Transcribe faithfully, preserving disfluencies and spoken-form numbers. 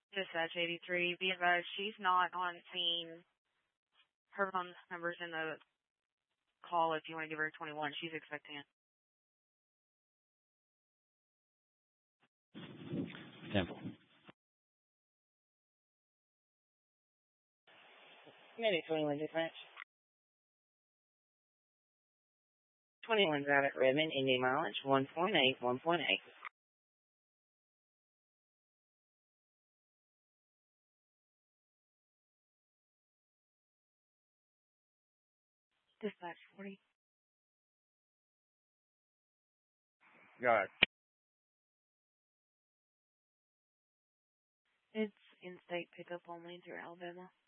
Dispatch eighty-three, be advised she's not on scene. Her phone number's in the call if you want to give her twenty-one. She's expecting it. Temple. Maybe twenty-one dispatch. twenty-one's out at Redmond, Indian mileage, one point eight, one point eight. Dispatch forty. Got it. It's in-state pickup only through Alabama.